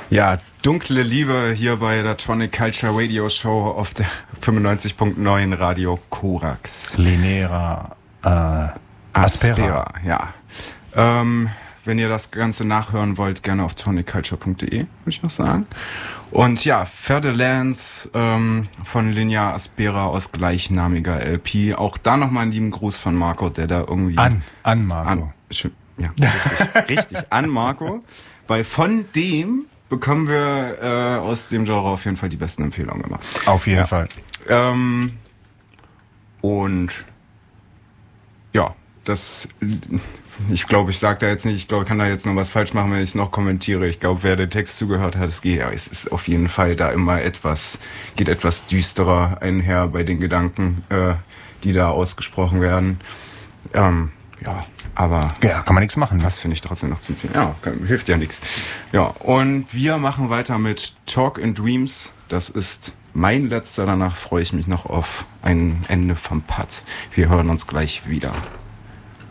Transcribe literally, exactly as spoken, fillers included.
Ja, dunkle Liebe hier bei der Tronic Culture Radio Show auf der fünfundneunzig Komma neun Radio Korax. Linera äh, Aspera. Aspera, ja. Ähm, wenn ihr das Ganze nachhören wollt, gerne auf tronic culture punkt de, würde ich noch sagen. Und ja, Ferdinands ähm, von Linea Aspera aus gleichnamiger L P. Auch da nochmal einen lieben Gruß von Marco, der da irgendwie... An, an Marco. An, ja, richtig, richtig, an Marco. Weil von dem bekommen wir äh, aus dem Genre auf jeden Fall die besten Empfehlungen immer. Auf jeden ja. Fall. Ähm, und ja, das, ich glaube, ich sage da jetzt nicht, ich glaube, ich kann da jetzt noch was falsch machen, wenn ich es noch kommentiere. Ich glaube, wer den Text zugehört hat, es geht, ja, es ist auf jeden Fall da immer etwas, geht etwas düsterer einher bei den Gedanken, äh, die da ausgesprochen werden. Ähm, ja, aber... Ja, kann man nichts machen. Das finde ich trotzdem noch zum Ziel. Ja, kann, hilft ja nichts. Ja, und wir machen weiter mit Talk in Dreams. Das ist mein letzter. Danach freue ich mich noch auf ein Ende vom Putt. Wir hören uns gleich wieder.